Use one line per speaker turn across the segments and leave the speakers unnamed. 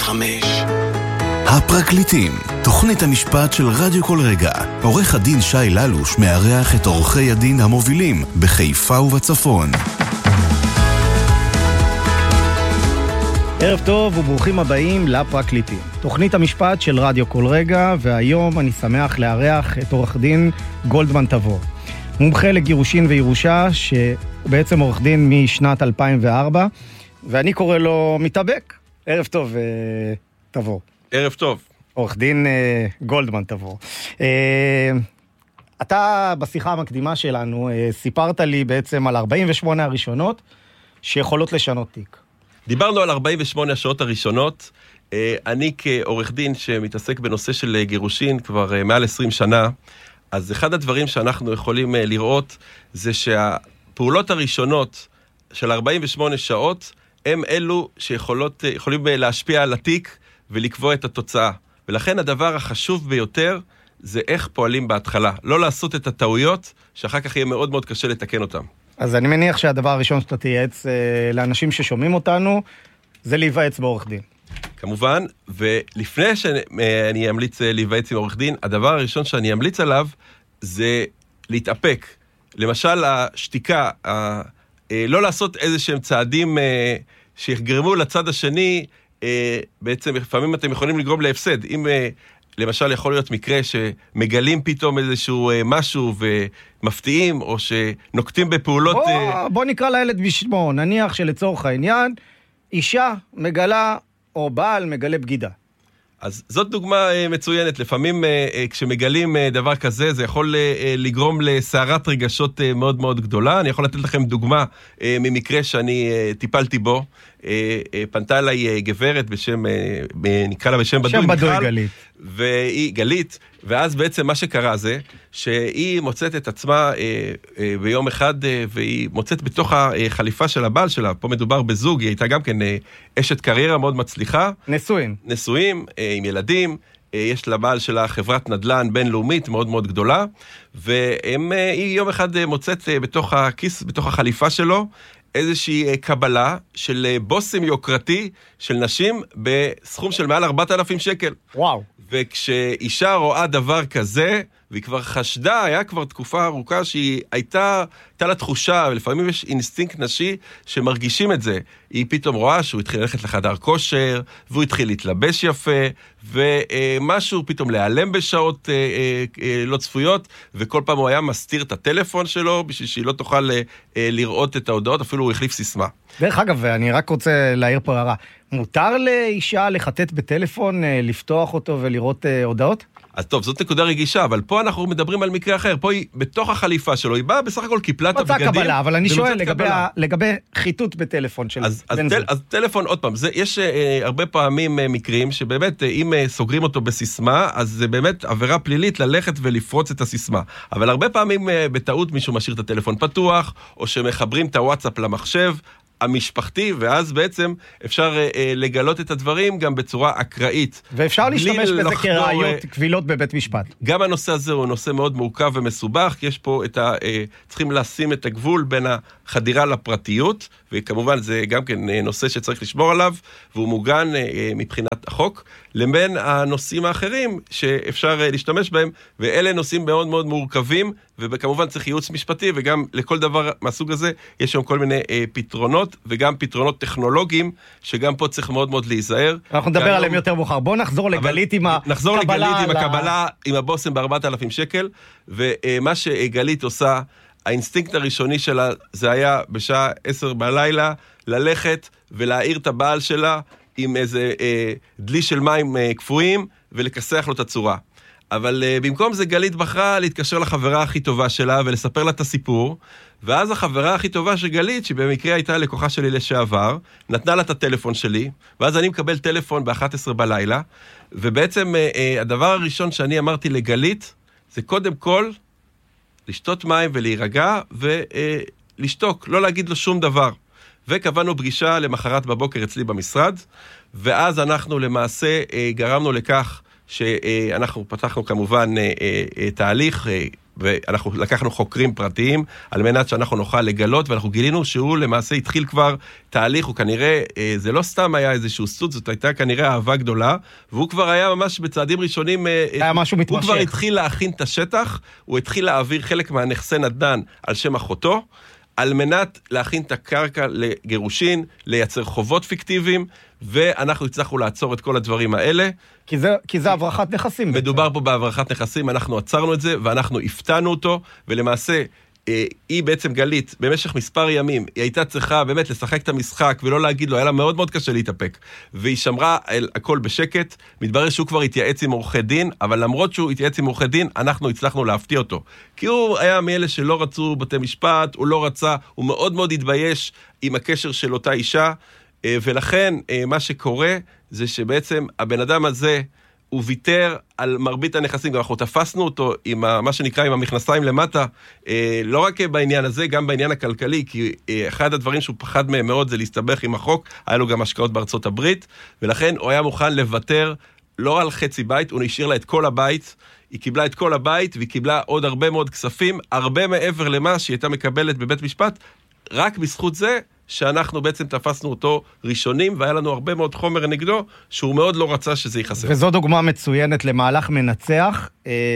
הפרקליטים, תוכנית המשפט של רדיו כל רגע. עורך הדין שי ללוש מארח את עורכי הדין המובילים בחיפה ובצפון.
ערב טוב וברוכים הבאים לפרקליטים, תוכנית המשפט של רדיו כל רגע, והיום אני שמח לארח את עורך דין גולדמן תבור. מומחה לגירושין וירושה, שבעצם עורך דין משנת 2004, ואני קורא לו מתאבק. ערב טוב, תבור.
ערב טוב.
עורך דין גולדמן תבור. אתה בשיחה המקדימה שלנו סיפרת לי בעצם על 48 הראשונות שיכולות לשנות תיק.
דיברנו על 48 השעות הראשונות. אני כעורך דין שמתעסק בנושא של גירושין כבר מעל 20 שנה, אז אחד הדברים שאנחנו יכולים לראות זה שהפעולות הראשונות של 48 שעות הם אלו שיכולים להשפיע על התיק ולקבוע את התוצאה. ולכן הדבר החשוב ביותר זה איך פועלים בהתחלה. לא לעשות את הטעויות שאחר כך יהיה מאוד מאוד קשה לתקן אותם.
אז אני מניח שהדבר הראשון שאתה תייעץ לאנשים ששומעים אותנו זה להיוועץ בעורך דין.
כמובן, ולפני שאני אמליץ להיוועץ עם עורך דין, הדבר הראשון שאני אמליץ עליו זה להתאפק. למשל, השתיקה, לא לעשות איזה שהם צעדים שיגרמו לצד השני, בעצם לפעמים אתם יכולים לגרום להפסד. אם למשל יכול להיות מקרה שמגלים פתאום איזשהו משהו ומפתיעים, או שנוקטים בפעולות...
בוא נקרא לילד בשמו, נניח שלצורך העניין, אישה מגלה או בעל מגלה בגידה.
אז זאת דוגמה מצוינת. לפעמים כשמגלים דבר כזה, זה יכול לגרום לסערת רגשות מאוד מאוד גדולה. אני יכול לתת לכם דוגמה ממקרה שאני טיפלתי בו. פנתה אליי גברת בשם, נקרא לה בשם בדוי,
שם בדוי גלית.
והיא גלית, ואז בעצם מה שקרה זה, שהיא מוצאת את עצמה ביום אחד, והיא מוצאת בתוך החליפה של הבעל שלה, פה מדובר בזוג, היא הייתה גם כן אשת קריירה מאוד מצליחה. נשואים, עם ילדים, יש לבעל שלה חברת נדל"ן בינלאומית מאוד מאוד גדולה, והיא יום אחד מוצאת בתוך הכיס, בתוך החליפה שלו, איזושהי קבלה של בוסם יוקרתי של נשים בסכום של מעל 4,000 שקל.
וואו.
וכשאישה רואה דבר כזה, והיא כבר חשדה, היה כבר תקופה ארוכה שהיא הייתה לה תחושה, ולפעמים יש אינסטינקט נשי שמרגישים את זה. היא פתאום רואה שהוא התחיל ללכת לחדר כושר, והוא התחיל להתלבש יפה, ומשהו פתאום להיעלם בשעות לא צפויות, וכל פעם הוא היה מסתיר את הטלפון שלו, בשביל שהיא לא תוכל לראות את ההודעות, אפילו הוא החליף סיסמה.
דרך אגב, אני רק רוצה להעיר פה הערה. מותר לאישה לחטט בטלפון, לפתוח אותו ולראות הודעות?
אז טוב, זאת נקודה רגישה, אבל פה אנחנו מדברים על מקרה אחר. פה היא בתוך החליפה שלו, היא באה בסך הכל קיפלת הבגדים.
מצא קבלה, אבל אני שואל לגבי חיתות בטלפון של בן זוג.
אז טלפון, עוד פעם, יש הרבה פעמים מקרים שבאמת, אם סוגרים אותו בסיסמה, אז זה באמת עבירה פלילית ללכת ולפרוץ את הסיסמה. אבל הרבה פעמים בטעות מישהו משאיר את הטלפון פתוח, או שמחברים את הוואטסאפ למחשב, המשפחתי, ואז בעצם אפשר לגלות את הדברים גם בצורה אקראית.
ואפשר להשתמש בזה כראיות קבילות בבית משפט.
גם הנושא הזה הוא נושא מאוד מורכב ומסובך, יש פה צריכים לשים את הגבול בין החדירה לפרטיות, וכמובן זה גם כן נושא שצריך לשמור עליו, והוא מוגן מבחינת החוק, לבין הנושאים האחרים שאפשר להשתמש בהם, ואלה נושאים מאוד מאוד מורכבים, וכמובן צריך ייעוץ משפטי, וגם לכל דבר מהסוג הזה יש שם כל מיני פתרונות, וגם פתרונות טכנולוגיים, שגם פה צריך מאוד מאוד להיזהר.
אנחנו נדבר עליהם יותר מאוחר. בוא נחזור לגלית עם הקבלה.
נחזור לגלית עם הקבלה, עם הבוסם ב4,000 שקל, ומה שגלית עושה, האינסטינקט הראשוני שלה, זה היה בשעה 10 בלילה, ללכת ולהעיר את הבעל שלה, עם איזה דלי של מים קפואים, ולכסח לו את הצורה. אבל במקום זה גלית בחרה להתקשר לחברה הכי טובה שלה, ולספר לה את הסיפור, ואז החברה הכי טובה של גלית, שבמקרה הייתה לקוחה שלי לשעבר, נתנה לה את הטלפון שלי, ואז אני מקבל טלפון ב-11 בלילה, ובעצם הדבר הראשון שאני אמרתי לגלית, זה קודם כל, לשתות מים ולהירגע, ולשתוק, לא להגיד לו שום דבר. וקבענו פגישה למחרת בבוקר אצלי במשרד, ואז אנחנו למעשה גרמנו לכך שאנחנו פתחנו כמובן תהליך, ואנחנו לקחנו חוקרים פרטיים, על מנת שאנחנו נוכל לגלות, ואנחנו גילינו שהוא למעשה התחיל כבר תהליך, הוא כנראה, זה לא סתם היה איזשהו סוד, זאת הייתה כנראה אהבה גדולה, והוא כבר היה ממש בצעדים ראשונים,
היה משהו מתמשך.
הוא כבר התחיל להכין את השטח, הוא התחיל להעביר חלק מהנכסי נדל"ן על שם אחותו, על מנת להכין את הקרקע לגירושין, לייצר חובות פיקטיביים, ואנחנו הצלחנו לעצור את כל הדברים האלה.
כי זה הברחת נכסים.
מדובר פה בהברחת נכסים, אנחנו עצרנו את זה, ואנחנו הפתענו אותו, ולמעשה, היא בעצם גלית, במשך מספר ימים, היא הייתה צריכה באמת לשחק את המשחק, ולא להגיד לו, היה לה מאוד מאוד קשה להתאפק, והיא שמרה הכל בשקט, מתברר שהוא כבר התייעץ עם עורכי דין, אבל למרות שהוא התייעץ עם עורכי דין, אנחנו הצלחנו להפתיע אותו, כי הוא היה מאלה שלא רצו בתי משפט, הוא לא רצה, הוא מאוד מאוד התבייש עם הקשר של אותה אישה, ולכן מה שקורה, זה שבעצם הבן אדם הזה, הוא ויתר על מרבית הנכסים, גם אנחנו תפסנו אותו עם מה שנקרא עם המכנסיים למטה, לא רק בעניין הזה, גם בעניין הכלכלי, כי אחד הדברים שהוא פחד מהם מאוד זה להסתבך עם החוק, היה לו גם השקעות בארצות הברית, ולכן הוא היה מוכן לוותר לא על חצי בית, הוא נשאיר לה את כל הבית, היא קיבלה את כל הבית, והיא קיבלה עוד הרבה מאוד כספים, הרבה מעבר למה שהיא הייתה מקבלת בבית משפט, רק בזכות זה, שאנחנו בעצם תפסנו אותו ראשונים, והיה לנו הרבה מאוד חומר נגדו, שהוא מאוד לא רצה שזה ייחשף.
וזו דוגמה מצוינת למהלך מנצח,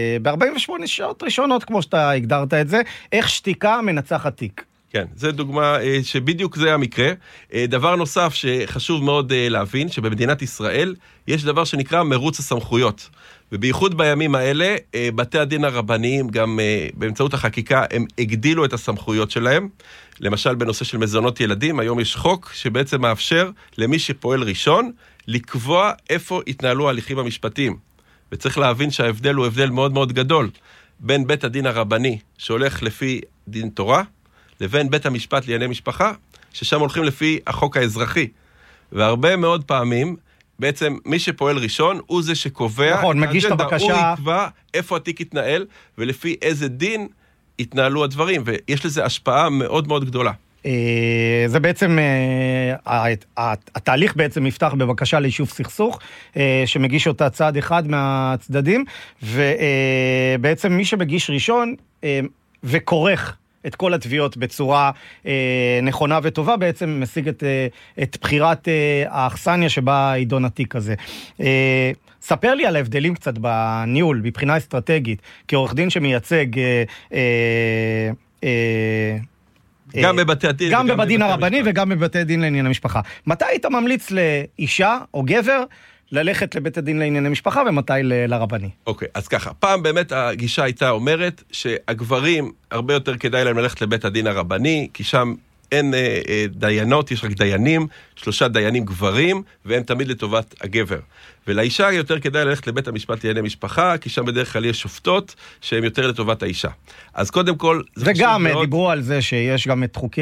ב-48 שעות ראשונות, כמו שאתה הגדרת את זה, איך שתיקה מנצחת תיק.
כן, זו דוגמה שבדיוק זה המקרה. דבר נוסף שחשוב מאוד להבין, שבמדינת ישראל יש דבר שנקרא מרוץ הסמכויות. ובייחוד בימים האלה, בתי הדין הרבניים, גם באמצעות החקיקה, הם הגדילו את הסמכויות שלהם. למשל, בנושא של מזונות ילדים, היום יש חוק שבעצם מאפשר למי שפועל ראשון, לקבוע איפה יתנהלו ההליכים המשפטיים. וצריך להבין שההבדל הוא הבדל מאוד מאוד גדול, בין בית הדין הרבני, שהולך לפי דין תורה, לבין בית המשפט לענייני משפחה, ששם הולכים לפי החוק האזרחי. והרבה מאוד פעמים, בעצם מי שפועל ראשון, הוא זה שקובע,
נכון, מגיש את הבקשה,
הוא יקבע איפה התיק יתנהל, ולפי איזה דין יתנהלו הדברים, ויש לזה השפעה מאוד מאוד גדולה.
זה בעצם, התהליך בעצם נפתח בבקשה ליישוב סכסוך, שמגיש אותה צד אחד מהצדדים, ובעצם מי שמגיש ראשון, וכורך את כל התביעות בצורה נכונה וטובה, בעצם משיג את בחירת האכסניה שבה עידון התיק הזה. ספר לי על ההבדלים קצת בניהול, מבחינה אסטרטגית, כעורך דין שמייצג
גם בבתי הדין,
גם בבדין הרבני וגם בבתי דין לענייני משפחה. מתי היית ממליץ לאישה או גבר ללכת לבית הדין לענייני משפחה ומתי לרבני?
אוקיי, אז ככה, פעם באמת הגישה הייתה אומרת שהגברים הרבה יותר כדאי להם ללכת לבית הדין הרבני, כי שם אין דיינות, יש רק דיינים, 3 דיינים גברים, והם תמיד לטובת הגבר. ולאישה יותר כדאי ללכת לבית המשפט לענייני משפחה, כי שם בדרך כלל יש שופטות שהן יותר לטובת האישה. אז קודם כל,
וגם דיברו על זה שיש גם את חוקי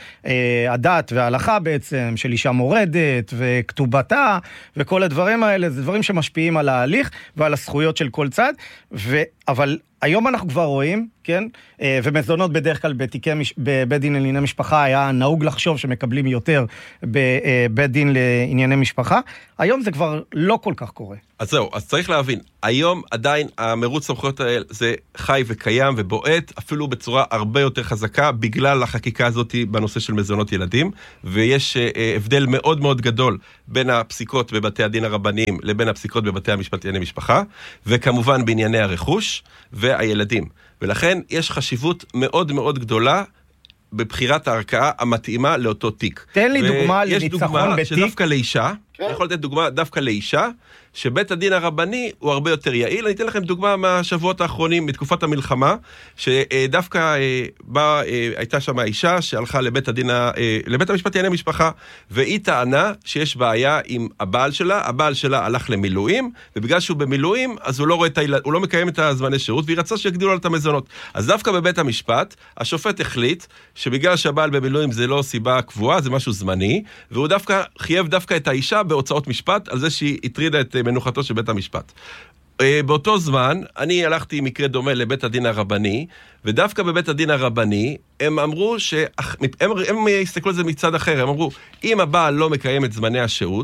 הדת וההלכה בעצם, של אישה מורדת וכתובתה, וכל הדברים האלה, זה דברים שמשפיעים על ההליך ועל הזכויות של כל צד, אבל היום אנחנו כבר רואים, כן? ומזונות בדרך כלל בבית דין לענייני משפחה היה נהוג לחשוב שמקבלים יותר בבית דין לענייני משפחה. היום זה כבר לא כל כך קורה.
אז זהו, אז צריך להבין, היום עדיין המרוץ סמכויות האלה זה חי וקיים ובועט, אפילו בצורה הרבה יותר חזקה, בגלל החקיקה הזאת בנושא של מזונות ילדים, ויש הבדל מאוד מאוד גדול בין הפסיקות בבתי הדין הרבניים לבין הפסיקות בבתי המשפט לענייני משפחה, וכמובן בענייני הרכוש והילדים. ולכן יש חשיבות מאוד מאוד גדולה בבחירת הערכאה המתאימה לאותו תיק.
תן לי דוגמה לניצחון בתיק.
יש דוגמה שדווקא לאישה, אני יכול לתת דוגמה דווקא לאישה, שבית הדין הרבני הוא הרבה יותר יעיל. אני אתן לכם דוגמה מהשבועות האחרונים, מתקופת המלחמה, שדווקא הייתה שם האישה שהלכה לבית המשפט לענייני משפחה, והיא טענה שיש בעיה עם הבעל שלה הלך למילואים, ובגלל שהוא במילואים, אז הוא לא מקיים את הזמני שירות, והיא רצה שיגדילו על את המזונות. אז דווקא בבית המשפט, השופט החליט שבגלל שהבעל במילואים זה לא סיבה קבועה, זה משהו זמני, והוא דווקא חייב דווקא את האישה בהוצאות משפט, על זה שהיא הטרידה את מנוחתו של בית המשפט. באותו זמן, אני הלכתי עם מקרה דומה לבית הדין הרבני, ודווקא בבית הדין הרבני, הם אמרו הם הסתכלו על זה מצד אחר, הם אמרו, אם הבעל לא מקיים את זמני השהות,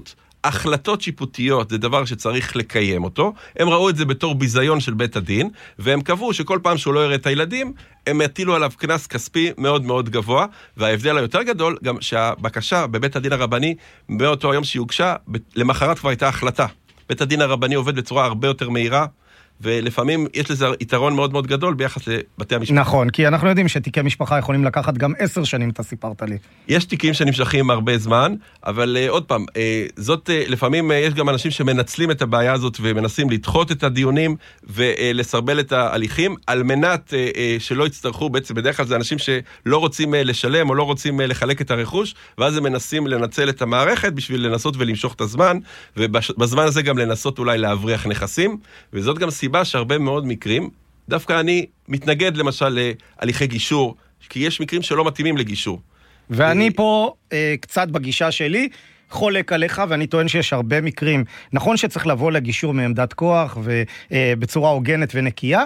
החלטות שיפוטיות זה דבר שצריך לקיים אותו, הם ראו את זה בתור ביזיון של בית הדין, והם קבעו שכל פעם שהוא לא יראה את הילדים, הם יטילו עליו כנס כספי מאוד מאוד גבוה, וההבדל היותר גדול, גם שהבקשה בבית הדין הרבני, באותו היום שיוגשה, למחרת כבר הייתה החלטה. בית הדין הרבני עובד בצורה הרבה יותר מהירה, ולפעמים יש לזה יתרון מאוד מאוד גדול ביחס לבתי המשפט.
נכון, כי אנחנו יודעים שתיקי משפחה יכולים לקחת גם 10 שנים, אתה סיפרת לי.
יש תיקים שנמשכים הרבה זמן, אבל עוד פעם, זאת לפעמים יש גם אנשים שמנצלים את הבעיה הזאת ומנסים לדחות את הדיונים ולסרבל את ההליכים, על מנת שלא יצטרכו, בעצם בדרך כלל זה אנשים שלא רוצים לשלם או לא רוצים לחלק את הרכוש, ואז הם מנסים לנצל את המערכת בשביל לנסות ולמשוך את הזמן, ובזמן הזה גם לנסות אולי להבריח נכסים, וזאת גם סיבה שהרבה מאוד מקרים, דווקא אני מתנגד למשל להליכי גישור, כי יש מקרים שלא מתאימים לגישור.
ואני פה קצת בגישה שלי חולק עליך, ואני טוען שיש הרבה מקרים. נכון שצריך לבוא לגישור מעמדת כוח ובצורה הוגנת ונקייה.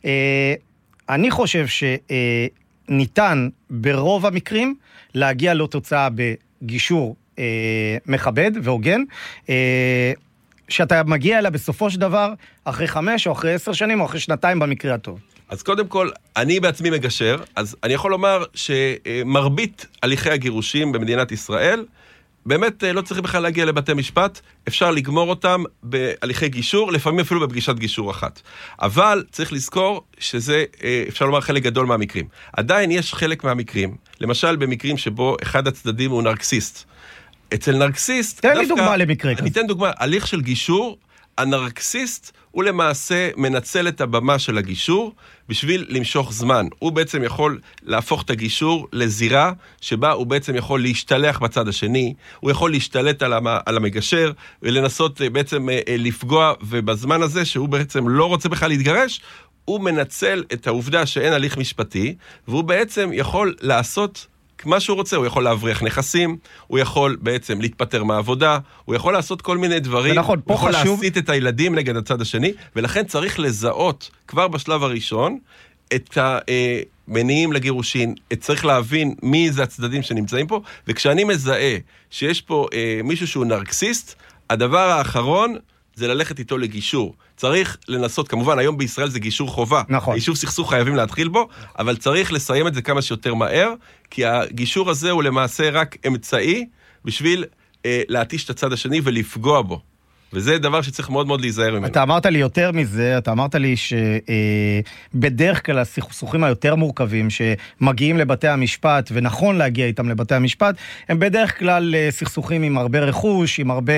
אני חושב שניתן ברוב המקרים להגיע לתוצאה בגישור מכבד והוגן, שאתה מגיע אליה בסופו של דבר אחרי 5 או אחרי 10 שנים או אחרי 2 במקרה הטוב.
אז קודם כל, אני בעצמי מגשר, אז אני יכול לומר שמרבית הליכי הגירושים במדינת ישראל, באמת לא צריכים בכלל להגיע לבתי משפט, אפשר לגמור אותם בהליכי גישור, לפעמים אפילו בפגישת גישור אחת. אבל צריך לזכור שזה, אפשר לומר, חלק גדול מהמקרים. עדיין יש חלק מהמקרים, למשל במקרים שבו אחד הצדדים הוא נרקסיסט. אצל נרקסיסט...
תן לי דוגמה למקרה כזה.
אני אתן דוגמה, הליך של גישור, הנרקסיסט הוא למעשה מנצל את הבמה של הגישור בשביל למשוך זמן. הוא בעצם יכול להפוך את הגישור לזירה שבה הוא בעצם יכול להשתלח בצד השני, הוא יכול להשתלט על המגשר ולנסות בעצם לפגוע, ובזמן הזה שהוא בעצם לא רוצה בכלל להתגרש, הוא מנצל את העובדה שאין הליך משפטי, והוא בעצם יכול לעשות מה שהוא רוצה, הוא יכול להבריח נכסים, הוא יכול בעצם להתפטר מהעבודה, הוא יכול לעשות כל מיני דברים,
ונכון,
הוא יכול
חשוב...
להסית את הילדים נגד הצד השני, ולכן צריך לזהות כבר בשלב הראשון את המניעים לגירושין, צריך להבין מי זה הצדדים שנמצאים פה, וכשאני מזהה שיש פה מישהו שהוא נרקסיסט, הדבר האחרון זה ללכת איתו לגישור. צריך לנסות, כמובן, היום בישראל זה גישור חובה.
נכון.
יישוב סכסוך חייבים להתחיל בו, אבל צריך לסיים את זה כמה שיותר מהר, כי הגישור הזה הוא למעשה רק אמצעי, בשביל להתיש את הצד השני ולפגוע בו. וזה דבר שצריך מאוד מאוד להיזהר ממנו.
אתה אמרת לי יותר מזה, אתה אמרת לי שבדרך כלל הסכסוכים היותר מורכבים שמגיעים לבתי המשפט, ונכון להגיע איתם לבתי המשפט, הם בדרך כלל סכסוכים עם הרבה רכוש, עם הרבה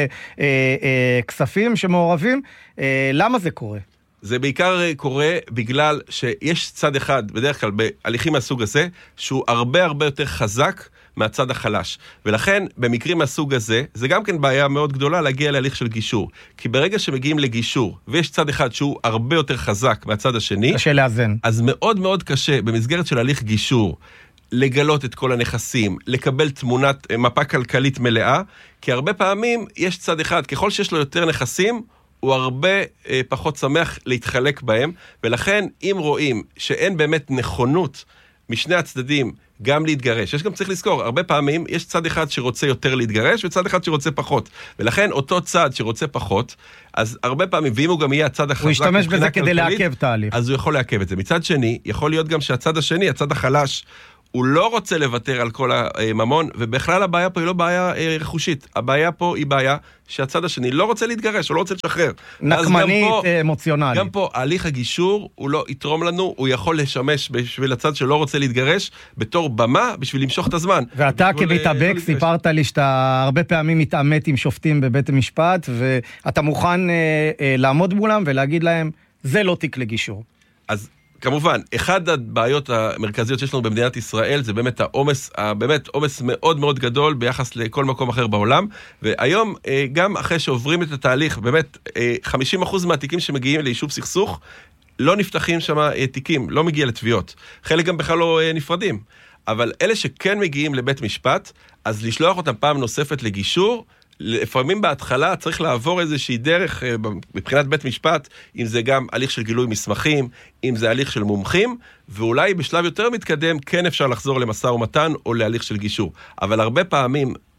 כספים שמעורבים. למה זה קורה?
זה בעיקר קורה בגלל שיש צד אחד, בדרך כלל בהליכים מהסוג הזה, שהוא הרבה הרבה יותר חזק מהצד החלש. ולכן, במקרים מהסוג הזה, זה גם כן בעיה מאוד גדולה להגיע להליך של גישור. כי ברגע שמגיעים לגישור, ויש צד אחד שהוא הרבה יותר חזק מהצד השני,
קשה לאזן.
אז מאוד מאוד קשה, במסגרת של הליך גישור, לגלות את כל הנכסים, לקבל תמונת מפה כלכלית מלאה, כי הרבה פעמים יש צד אחד, ככל שיש לו יותר נכסים, הוא הרבה פחות שמח להתחלק בהם, ולכן אם רואים שאין באמת נכונות משני הצדדים גם להתגרש, יש גם צריך לזכור, הרבה פעמים יש צד אחד שרוצה יותר להתגרש, וצד אחד שרוצה פחות, ולכן אותו צד שרוצה פחות, אז הרבה פעמים, ואם הוא גם יהיה הצד החזק,
הוא ישתמש בזה כדי לעכב תהליך.
אז הוא יכול לעכב את זה. מצד שני, יכול להיות גם שהצד השני, הצד החלש, הוא לא רוצה לוותר על כל הממון, ובכלל הבעיה פה היא לא בעיה רכושית. הבעיה פה היא בעיה שהצד השני לא רוצה להתגרש, הוא לא רוצה לשחרר.
נקמנית, אמוציונלית.
גם פה, הליך הגישור, הוא לא יתרום לנו, הוא יכול לשמש בשביל הצד שלא רוצה להתגרש, בתור במה, בשביל למשוך את הזמן.
ואתה כמתאבק סיפרת לי שאתה הרבה פעמים מתעמת עם שופטים בבית המשפט, ואתה מוכן לעמוד מולם ולהגיד להם, זה לא תיק לגישור.
אז כמובן, אחד הבעיות המרכזיות שיש לנו במדינת ישראל, זה באמת העומס, באמת עומס מאוד מאוד גדול ביחס לכל מקום אחר בעולם, והיום גם אחרי שעוברים את התהליך, באמת 50% מהתיקים שמגיעים ליישוב סכסוך, לא נפתחים שם תיקים, לא מגיע לתביעות. חלק גם בכלל לא נפרדים. אבל אלה שכן מגיעים לבית משפט, אז לשלוח אותם פעם נוספת לגישור, לפעמים בהתחלה צריך לעבור איזושהי דרך מבחינת בית משפט, אם זה גם הליך של גילוי מסמכים, אם זה הליך של מומחים, ואולי בשלב יותר מתקדם כן אפשר לחזור למשא ומתן או להליך של גישור. אבל הרבה פעמים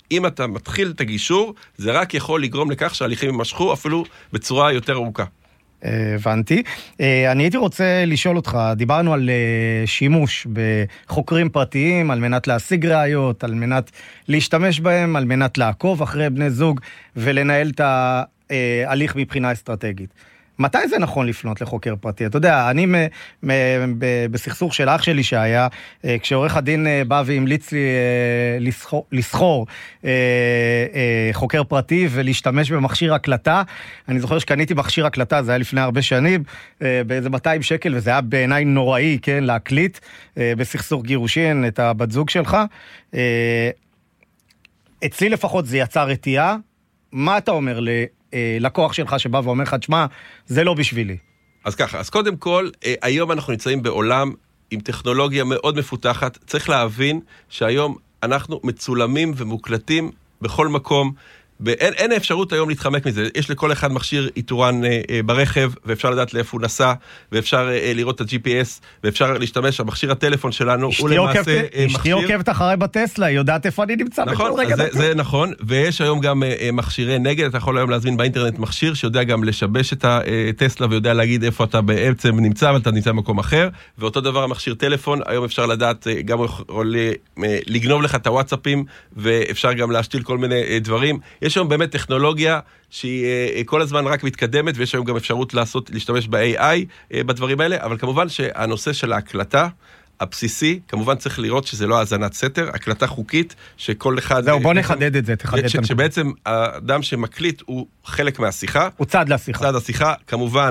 אם אתה מתחיל את הגישור, זה רק יכול לגרום לכך שההליכים יימשכו אפילו בצורה יותר ארוכה.
הבנתי. אני הייתי רוצה לשאול אותך, דיברנו על שימוש בחוקרים פרטיים, על מנת להשיג ראיות, על מנת להשתמש בהם, על מנת לעקוב אחרי בני זוג, ולנהל את ההליך מבחינה אסטרטגית. מתי זה נכון לפנות לחוקר פרטי? אתה יודע, אני בסכסוך של אח שלי שהיה, כשעורך הדין בא והמליץ לי לסחור חוקר פרטי ולהשתמש במכשיר הקלטה, אני זוכר שקניתי מכשיר הקלטה, זה היה לפני הרבה שנים, באיזה 200 שקל, וזה היה בעיניי נוראי, כן, להקליט בסכסוך גירושין את הבת זוג שלך. אצלי לפחות זה יצר רתיעה. מה אתה אומר לקוח שלך שבא ואומר לך, תשמע, זה לא בשבילי?
אז ככה, אז קודם כל, היום אנחנו נמצאים בעולם עם טכנולוגיה מאוד מפותחת. צריך להבין שהיום אנחנו מצולמים ומוקלטים בכל מקום. אין אפשרות היום להתחמק מזה. יש לכל אחד מכשיר איתורן ברכב, ואפשר לדעת לאיפה הוא נסע, ואפשר לראות את ה-GPS, ואפשר להשתמש, המכשיר הטלפון שלנו הוא למעשה מכשיר.
אשתי עוקבת אחרי בטסלה, היא יודעת איפה אני נמצא בכל רגע.
זה נכון, ויש היום גם מכשירי נגד, אתה יכול היום להזמין באינטרנט מכשיר, שיודע גם לשבש את הטסלה, ויודע להגיד איפה אתה בעצם נמצא, ואתה נמצא במקום אחר, ואותו דבר המכשיר טלפון, היום אפשר לדעת, גם לגנוב לך את הוואטסאפים, ואפשר גם להשתיל כל מיני דברים. יש היום באמת טכנולוגיה שהיא כל הזמן רק מתקדמת, ויש היום גם אפשרות להשתמש ב-AI בדברים האלה, אבל כמובן שהנושא של ההקלטה הבסיסי, כמובן צריך לראות שזה לא האזנת סתר, הקלטה חוקית, שכל אחד...
זהו, בוא נחדד את זה,
שבעצם האדם שמקליט הוא חלק מהשיחה.
הוא צד לשיחה.
צד לשיחה, כמובן,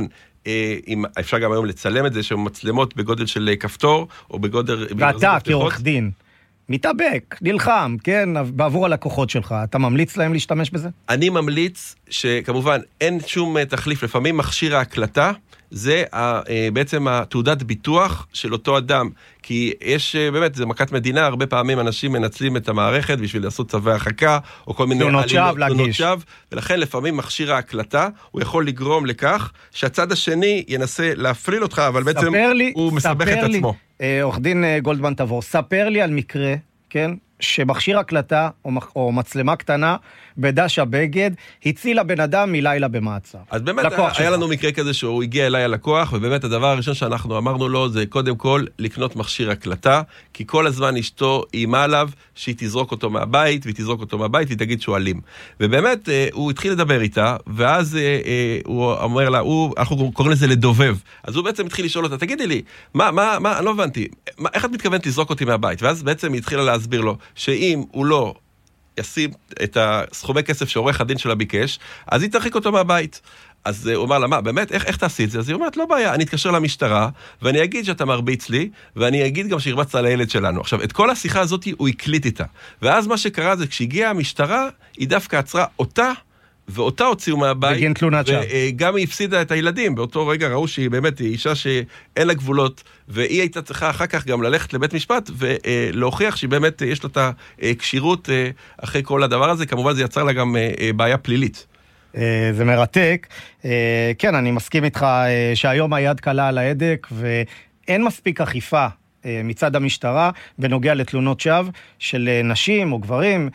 אפשר גם היום לצלם את זה, שמצלמות בגודל של כפתור, או בגודל...
ואתה כעורך דין. מתאבק, נלחם, כן, בעבור הלקוחות שלך. אתה ממליץ להם להשתמש בזה?
אני ממליץ שכמובן אין שום תחליף. לפעמים מכשיר ההקלטה, זה בעצם התעודת ביטוח של אותו אדם. כי יש באמת, זה מכת מדינה, הרבה פעמים אנשים מנצלים את המערכת בשביל לעשות צווי הרחקה, או כל מיני
תלונות שווא,
ולכן לפעמים מכשיר ההקלטה, הוא יכול לגרום לכך שהצד השני ינסה להפליל אותך, אבל בעצם הוא מסבך את עצמו.
עורך דין גולדמן תבור, ספר לי על מקרה, כן, שמכשיר הקלטה או מצלמה קטנה בדש הבגד הצילה בן אדם מלילה במעצר.
אז באמת היה לנו מקרה כזה שהוא הגיע אליי הלקוח, ובאמת הדבר הראשון שאנחנו אמרנו לו זה קודם כל לקנות מכשיר הקלטה, כי כל הזמן אשתו אימה עליו שהיא תזרוק אותו מהבית, והיא תזרוק אותו מהבית, והיא תגיד שהוא אלים. ובאמת הוא התחיל לדבר איתה, ואז הוא אומר לה, אנחנו קוראים לזה לדובב. אז הוא בעצם התחיל לשאול אותה, תגידי לי, מה, אני לא הבנתי, איך את מתכוונת לזרוק אותי מהבית? ואז בעצם היא התחילה להסביר לו, שאם הוא לא ישים את הסכומי כסף שעורך הדין שלה ביקש, אז היא תרחיק אותו מהבית. אז הוא אמר לה, מה, באמת, איך תעשי את זה? אז היא אומרת, לא בעיה, אני אתקשר למשטרה, ואני אגיד שאתה מרביץ לי, ואני אגיד גם שהרבצת על הילד שלנו. עכשיו, את כל השיחה הזאת הוא הקליט איתה. ואז מה שקרה זה, כשהגיעה המשטרה, היא דווקא עצרה אותה, ואותה הוציאו מהבית,
בגין תלונת שווא.
וגם היא הפסידה את הילדים. באותו רגע ראו שהיא באמת אישה שאין לה גבולות, והיא הייתה צריכה אחר כך גם ללכת לבית משפט, ולהוכיח שהיא באמת יש לה את הקשירות אחרי כל הדבר הזה. כמובן זה יצר לה גם בעיה פלילית.
זה מרתק. כן, אני מסכים איתך שהיום היד קלה על ההדק, ואין מספיק אכיפה מצד המשטרה, בנוגע לתלונות שווא של נשים או גברים,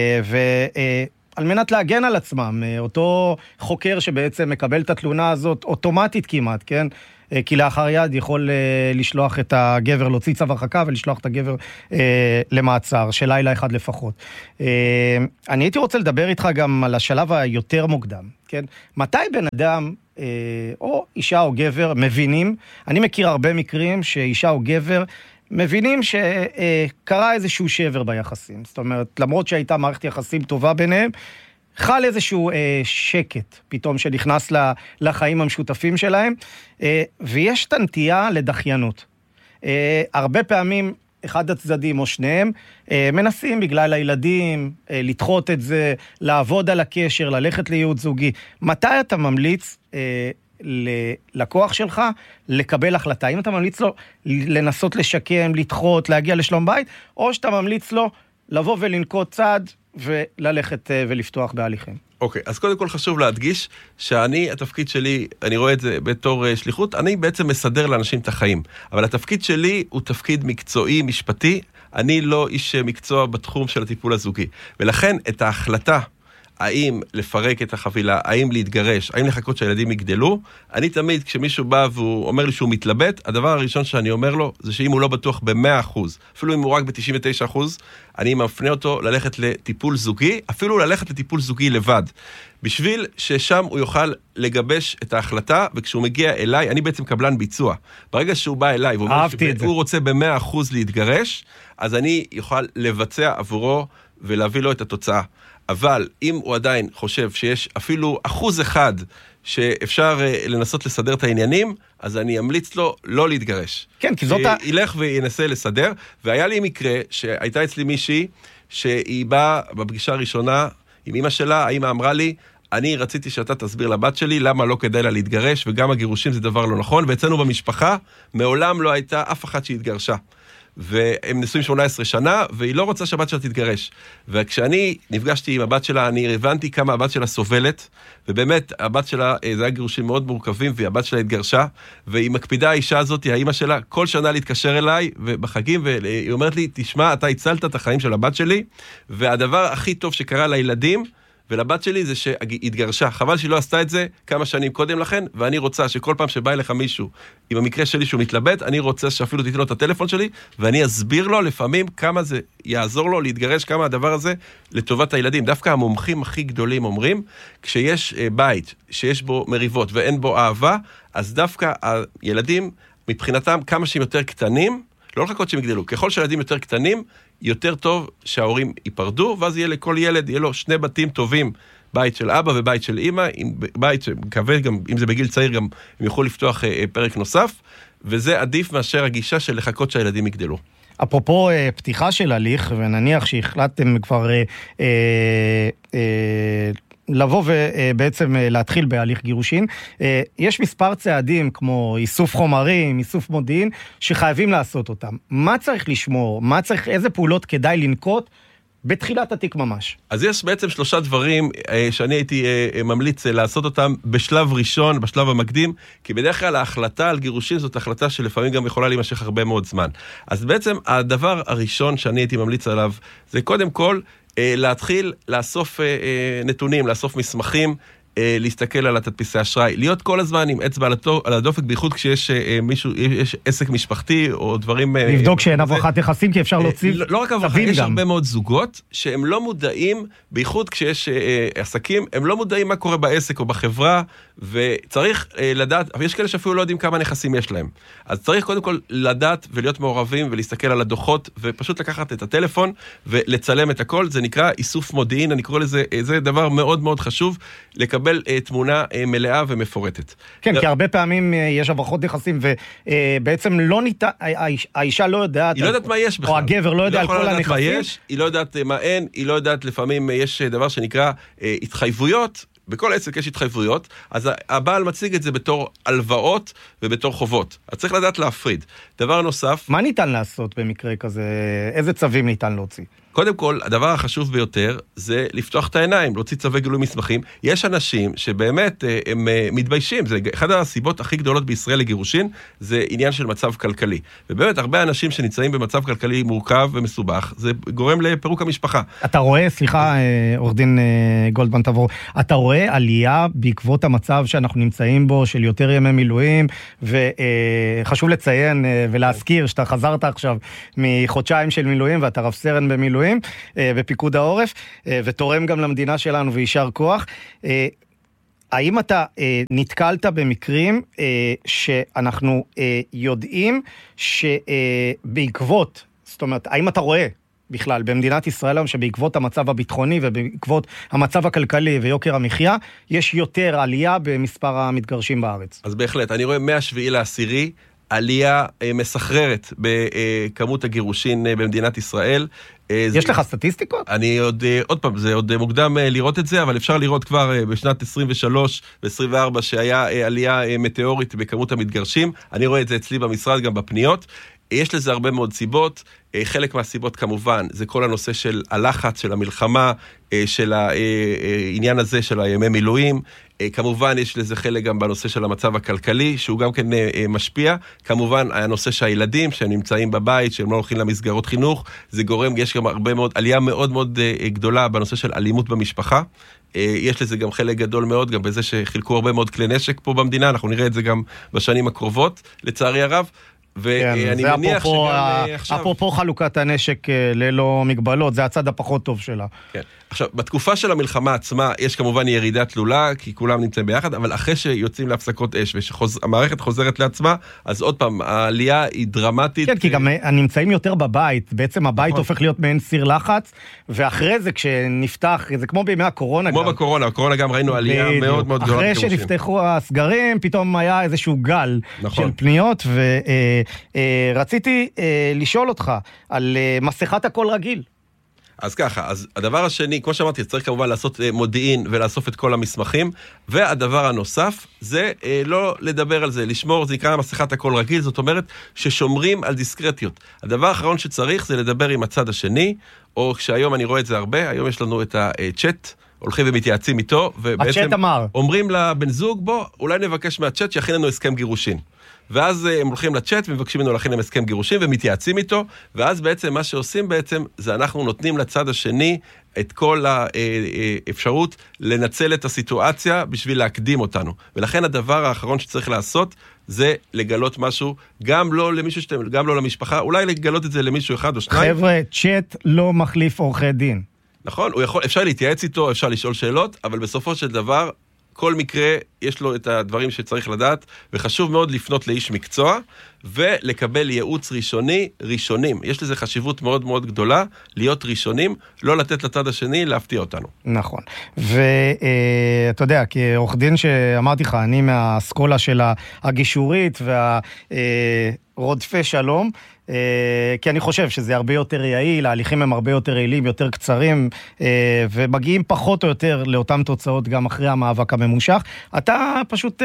על מנת להגן על עצמם. אותו חוקר שבעצם מקבל את התלונה הזאת אוטומטית כמעט, כן? כי לאחר יד יכול לשלוח את הגבר, להוציא צו הרחקה ולשלוח את הגבר למעצר, של לילה אחד לפחות. אני הייתי רוצה לדבר איתך גם על השלב היותר מוקדם, כן? מתי בן אדם, או אישה או גבר, מבינים, אני מכיר הרבה מקרים שאישה או גבר, מבינים שקרה איזשהו שבר ביחסים. זאת אומרת, למרות שהייתה מערכת יחסים טובה ביניהם, חל איזשהו שקט פתאום שנכנס לחיים המשותפים שלהם, ויש תנטייה לדחיינות. הרבה פעמים אחד הצדדים או שניהם מנסים בגלל הילדים לדחות את זה, לעבוד על הקשר, ללכת לייעוץ זוגי. מתי אתה ממליץ ללקוח שלך לקבל החלטה? אם אתה ממליץ לו לנסות לשקם, לדחות, להגיע לשלום בית, או שאתה ממליץ לו לבוא ולנקוט צעד וללכת ולפתוח בהליכים?
אוקיי, אז קודם כל חשוב להדגיש שאני, התפקיד שלי, אני רואה את זה בתור שליחות, אני בעצם מסדר לאנשים את החיים, אבל התפקיד שלי הוא תפקיד מקצועי, משפטי, אני לא איש מקצוע בתחום של הטיפול הזוגי. ולכן את ההחלטה, האם לפרק את החבילה, האם להתגרש, האם לחכות שהילדים יגדלו, אני תמיד כשמישהו בא והוא אומר לי שהוא מתלבט, הדבר הראשון שאני אומר לו, זה שאם הוא לא בטוח ב-100%, אפילו אם הוא רק ב-99%, אני מפנה אותו ללכת לטיפול זוגי, אפילו ללכת לטיפול זוגי לבד, בשביל ששם הוא יוכל לגבש את ההחלטה, וכשהוא מגיע אליי, אני בעצם קבלן ביצוע. ברגע שהוא בא אליי, והוא רוצה ב-100% להתגרש, אז אני יוכל לבצע עבורו ולהביא לו את התוצאה. אבל אם הוא עדיין חושב שיש אפילו 1% שאפשר לנסות לסדר את העניינים, אז אני אמליץ לו לא להתגרש.
כן, כי זאת
ילך וינסה לסדר, והיה לי מקרה שהייתה אצלי מישהי, שהיא באה בפגישה הראשונה עם אמא שלה, האמא אמרה לי, אני רציתי שאתה תסביר לבת שלי למה לא כדאי לה להתגרש, וגם הגירושים זה דבר לא נכון, ואצלנו במשפחה מעולם לא הייתה אף אחת שהתגרשה. והם נשואים 18 שנה, והיא לא רוצה שהבת שלה תתגרש. וכשאני נפגשתי עם הבת שלה, אני הבנתי כמה הבת שלה סובלת, ובאמת, הבת שלה, זה היה גירושים מאוד מורכבים, והבת שלה התגרשה, והיא מקפידה, האישה הזאת, האמא שלה, כל שנה להתקשר אליי, ובחגים, והיא אומרת לי, תשמע, אתה הצלת את החיים של הבת שלי, והדבר הכי טוב שקרה לילדים, ולבת שלי זה שהתגרשה. חבל שהיא לא עשתה את זה כמה שנים קודם לכן, ואני רוצה שכל פעם שבא אליך מישהו, עם המקרה שלי שהוא מתלבט, אני רוצה שאפילו תיתן לו את הטלפון שלי, ואני אסביר לו לפעמים כמה זה יעזור לו להתגרש, כמה הדבר הזה לטובת הילדים. דווקא המומחים הכי גדולים אומרים, כשיש בית שיש בו מריבות ואין בו אהבה, אז דווקא הילדים מבחינתם כמה שהם יותר קטנים, לא לחכות שהם יגדלו, ככל שהילדים יותר קטנים, יותר טוב שההורים ייפרדו, ואז יהיה לכל ילד, יהיה לו 2 בתים טובים, בית של אבא ובית של אמא, בית שמקווה גם, אם זה בגיל צעיר, גם הם יוכלו לפתוח פרק נוסף, וזה עדיף מאשר הגישה של לחכות שהילדים יגדלו.
אפרופו פתיחה של הליך, ונניח שהחלטתם כבר לבוא ובעצם להתחיל בהליך גירושין, יש מספר צעדים כמו איסוף חומרים, איסוף מודיעין, שחייבים לעשות אותם. מה צריך לשמור? איזה פעולות כדאי לנקוט בתחילת התיק ממש?
אז יש בעצם 3 דברים שאני הייתי ממליץ לעשות אותם בשלב ראשון, בשלב המקדים, כי בדרך כלל ההחלטה על גירושין זאת החלטה שלפעמים גם יכולה להימשך הרבה מאוד זמן. אז בעצם הדבר הראשון שאני הייתי ממליץ עליו, זה קודם כל להתחיל לאסוף נתונים, לאסוף מסמכים, להסתכל על התדפיסי אשראי, להיות כל הזמן עם אצבע על הדופק, בייחוד כשיש מישהו, יש עסק משפחתי או דברים...
לבדוק שאין הברחת יחסים, כי אפשר להוציא צווים גם.
לא רק הברחת, יש הרבה מאוד זוגות שהם לא מודעים, בייחוד כשיש עסקים, הם לא מודעים מה קורה בעסק או בחברה, וצריך לדעת, אבל יש כאלה שאפילו לא יודעים כמה נכסים יש להם. אז צריך קודם כל לדעת ולהיות מעורבים ולהסתכל על הדוחות, ופשוט לקחת את הטלפון ולצלם את הכל. זה נקרא איסוף מודיעין, אני קורא לזה, זה דבר מאוד מאוד חשוב, לקבל תמונה מלאה ומפורטת.
כן, כי הרבה פעמים יש הברחות נכסים, ובעצם לא ניתן, האישה לא יודעת,
היא לא יודעת מה יש בכלל.
או הגבר לא יודע על כל הנכסים.
היא לא יודעת מה אין, היא לא יודעת, לפעמים יש דבר שנקרא התחייבויות, בכל עסק יש התחייבויות, אז הבעל מציג את זה בתור הלוואות ובתור חובות. אז צריך לדעת להפריד. דבר נוסף...
מה ניתן לעשות במקרה כזה? איזה צווים ניתן להוציא?
קודם כל, הדבר החשוב ביותר זה לפתוח את העיניים, להוציא צווי גילוי מסמכים. יש אנשים שבאמת הם מתביישים. זה אחד הסיבות הכי גדולות בישראל לגירושין, זה עניין של מצב כלכלי. ובאמת, הרבה אנשים שנמצאים במצב כלכלי מורכב ומסובך, זה גורם לפירוק המשפחה. אתה
רואה, סליחה, עורך דין גולדמן תבור, אתה רואה עלייה בעקבות המצב שאנחנו נמצאים בו, של יותר ימי מילואים, וחשוב לציין ולהזכיר שאתה חזרת עכשיו מחודשיים של מילואים, ואתה רב סרן במילואים, בפיקוד העורף, ותורם גם למדינה שלנו וישר כוח. האם אתה נתקלת במקרים שאנחנו יודעים שבעקבות, זאת אומרת, האם אתה רואה בכלל במדינת ישראל שבעקבות המצב הביטחוני ובעקבות המצב הכלכלי ויוקר המחיה, יש יותר עלייה במספר המתגרשים בארץ? אז
בהחלט, אני רואה 7/10 עלייה מסחררת בכמות הגירושין במדינת ישראל.
יש לך סטטיסטיקות?
אני עוד פעם, זה עוד מוקדם לראות את זה, אבל אפשר לראות כבר בשנת 23 ו-24 שהיה עלייה מטאורית בכמות המתגרשים. אני רואה את זה אצלי במשרד גם בפניות. יש לזה הרבה מאוד סיבות. חלק מהסיבות כמובן זה כל הנושא של הלחץ, של המלחמה, של העניין הזה של הימי מילואים. כמובן יש לזה חלק גם בנושא של המצב הכלכלי, שהוא גם כן משפיע. כמובן הנושא שהילדים שהם נמצאים בבית, שהם לא הולכים למסגרות חינוך, זה גורם, יש גם הרבה מאוד, עלייה מאוד מאוד גדולה בנושא של אלימות במשפחה. יש לזה גם חלק גדול מאוד, גם בזה שחילקו הרבה מאוד כלי נשק פה במדינה, אנחנו נראה את זה גם בשנים הקרובות, לצערי הרב. ואני מניח שגם עכשיו...
אפרופו חלוקת הנשק ללא מגבלות, זה הצד הפחות טוב שלה. כן.
עכשיו, בתקופה של המלחמה עצמה, יש כמובן ירידה תלולה, כי כולם נמצאים ביחד, אבל אחרי שיוצאים להפסקות אש, ושהמערכת חוזרת לעצמה, אז עוד פעם, העלייה היא דרמטית.
כן, כי גם נמצאים יותר בבית, בעצם הבית הופך להיות מעין סיר לחץ, ואחרי זה כשנפתח, זה כמו בימי הקורונה.
כמו בקורונה, הקורונה גם ראינו עלייה מאוד מאוד גדולה.
אחרי שנפתחו הסגרים, פתאום היה איזשהו גל של פניות, ורציתי לשאול אותך על מסכת הכל רגיל.
אז ככה, אז הדבר השני, כמו שאמרתי, צריך כמובן לעשות מודיעין ולאסוף את כל המסמכים, והדבר הנוסף זה לא לדבר על זה, לשמור, זה נקרא מסכת הכל רגיל, זאת אומרת ששומרים על דיסקרטיות. הדבר האחרון שצריך זה לדבר עם הצד השני, או כשהיום אני רואה את זה הרבה, היום יש לנו את הצ'אט, הולכים ומתייעצים איתו, ובעצם אומרים לבן זוג, בוא, אולי נבקש מהצ'אט שיכין לנו הסכם גירושין. ואז הם הולכים לצ'אט ומבקשים ממנו להכין להם הסכם גירושים ומתייעצים איתו, ואז בעצם מה שעושים בעצם זה אנחנו נותנים לצד השני את כל האפשרות לנצל את הסיטואציה בשביל להקדים אותנו. ולכן הדבר האחרון שצריך לעשות זה לגלות משהו, גם לא למישהו שאתם, גם לא למשפחה, אולי לגלות את זה למישהו אחד או שניים.
חבר'ה, צ'אט לא מחליף עורכי דין.
נכון, אפשר להתייעץ איתו, אפשר לשאול שאלות, אבל בסופו של דבר כל מקרה יש לו את הדברים שצריך לדעת, וחשוב מאוד לפנות לאיש מקצוע, ולקבל ייעוץ ראשונים. יש לזה חשיבות מאוד מאוד גדולה, להיות ראשונים, לא לתת לצד השני להפתיע אותנו.
נכון. ואתה יודע, כעורך דין שאמרתי לך, אני מהאסכולה של הגישורית והרודפי שלום, כי אני חושב שזה הרבה יותר יעיל, ההליכים הם הרבה יותר יעילים, יותר קצרים, ומגיעים פחות או יותר לאותן תוצאות גם אחרי המאבק הממושך. אתה פשוט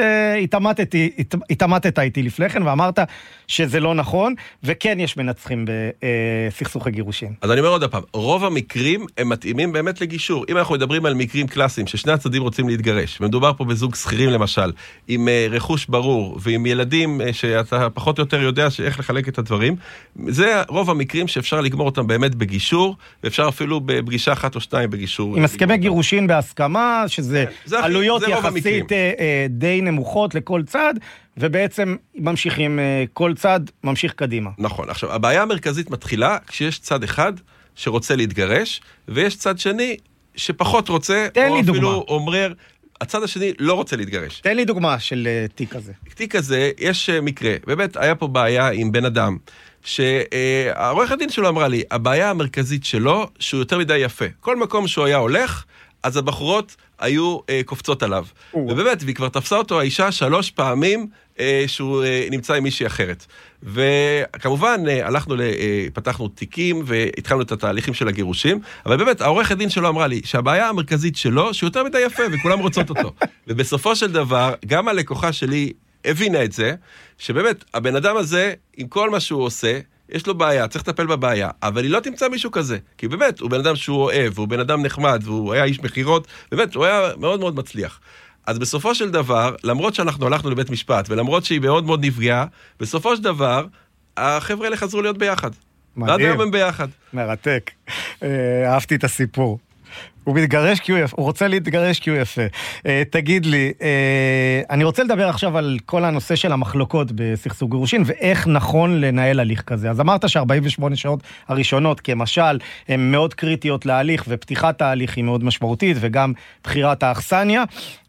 התעמתת איתי לפני כן, ואמרת שזה לא נכון, וכן יש מנצחים בסכסוכי גירושין.
אז אני אומר עוד הפעם, רוב המקרים הם מתאימים באמת לגישור. אם אנחנו מדברים על מקרים קלאסיים, ששני הצדדים רוצים להתגרש, ומדובר פה בזוג שכירים למשל, עם רכוש ברור, ועם ילדים שאתה פחות או יותר יודע איך לחלק את הדברים, זה רוב המקרים שאפשר לגמור אותם באמת בגישור, ואפשר אפילו בפגישה אחת או שתיים בגישור.
עם הסכמי גירושין בהסכמה, שזה עלויות יחסית די נמוכות לכל צד, ובעצם ממשיכים, כל צד ממשיך קדימה.
נכון. עכשיו, הבעיה המרכזית מתחילה כשיש צד אחד שרוצה להתגרש, ויש צד שני שפחות רוצה, או אפילו אומר, הצד השני לא רוצה להתגרש.
תן לי דוגמה של תיק כזה.
תיק כזה, יש מקרה, באמת היה פה בעיה עם בן אדם, שהעורך הדין שלו אמרה לי, הבעיה המרכזית שלו, שהוא יותר מדי יפה. כל מקום שהוא היה הולך, אז הבחורות היו קופצות עליו. ובאמת, והיא כבר תפסה אותו האישה 3 פעמים שהוא נמצא עם מישהי אחרת. וכמובן, פתחנו תיקים והתחלנו את התהליכים של הגירושים, אבל באמת, העורך הדין שלו אמרה לי שהבעיה המרכזית שלו, שהוא יותר מדי יפה וכולם רוצות אותו. ובסופו של דבר, גם הלקוחה שלי הבינה את זה, שבאמת, הבן אדם הזה, עם כל מה שהוא עושה, יש לו בעיה, צריך לטפל בבעיה, אבל היא לא תמצא מישהו כזה, כי באמת, הוא בן אדם שהוא אוהב, הוא בן אדם נחמד, והוא היה איש מחירות, באמת, הוא היה מאוד מאוד מצליח. אז בסופו של דבר, למרות שאנחנו הלכנו לבית משפט, ולמרות שהיא מאוד מאוד נפגעה, בסופו של דבר, החבר'ה האלה חזרו להיות ביחד.
מדהים.
עד היום הם ביחד.
מרתק. אהבתי את הסיפור. הוא מתגרש כי הוא יפה, הוא רוצה להתגרש כי הוא יפה. תגיד לי, אני רוצה לדבר עכשיו על כל הנושא של המחלוקות בסכסוך גירושין, ואיך נכון לנהל הליך כזה. אז אמרת ש48 שעות הראשונות, כמשל, הן מאוד קריטיות להליך, ופתיחת ההליך היא מאוד משמעותית, וגם בחירת האכסניה.